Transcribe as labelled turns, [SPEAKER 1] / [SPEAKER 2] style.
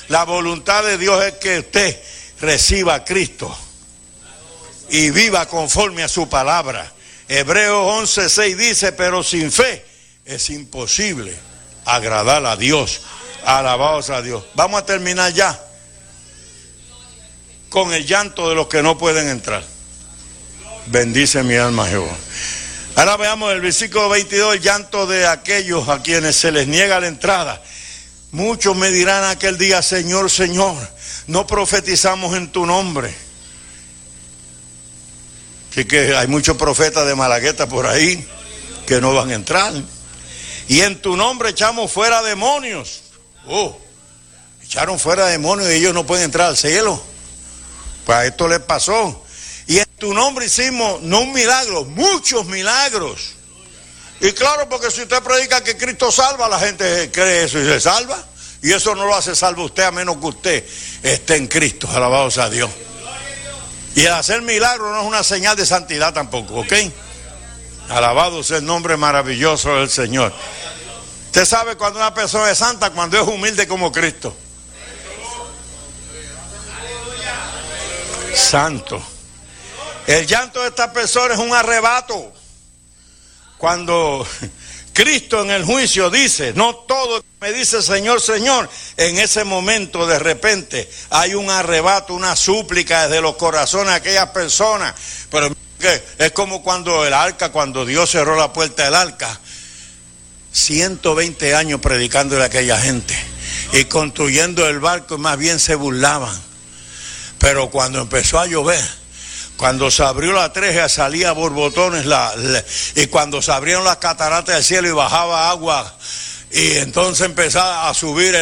[SPEAKER 1] La voluntad de Dios es que usted reciba a Cristo y viva conforme a su palabra. Hebreos 11:6 dice, pero sin fe es imposible agradar a Dios. Alabados a Dios. Vamos a terminar ya con el llanto de los que no pueden entrar. Bendice mi alma, Jehová. Ahora veamos el versículo 22, el llanto de aquellos a quienes se les niega la entrada. Muchos me dirán aquel día, Señor, Señor, no profetizamos en tu nombre. Así que hay muchos profetas de Malagueta por ahí que no van a entrar. Y en tu nombre echamos fuera demonios. Echaron fuera demonios y ellos no pueden entrar al cielo. Pues a esto les pasó. Y en tu nombre hicimos, no un milagro, muchos milagros. Y claro, porque si usted predica que Cristo salva, la gente cree eso y se salva. Y eso no lo hace salvo usted, a menos que usted esté en Cristo. Alabado sea Dios. Y el hacer milagros no es una señal de santidad tampoco, ¿ok? Alabado sea el nombre maravilloso del Señor. Usted sabe cuando una persona es santa, cuando es humilde como Cristo. Santo. El llanto de esta persona es un arrebato. Cuando Cristo en el juicio dice, no todo me dice Señor, Señor, en ese momento de repente hay un arrebato, una súplica desde los corazones de aquellas personas. Pero es como cuando el arca, cuando Dios cerró la puerta del arca, 120 años predicándole a aquella gente y construyendo el barco, y más bien se burlaban. Pero cuando empezó a llover, cuando se abrió la treja, salía borbotones, y cuando se abrieron las cataratas del cielo y bajaba agua, y entonces empezaba a subir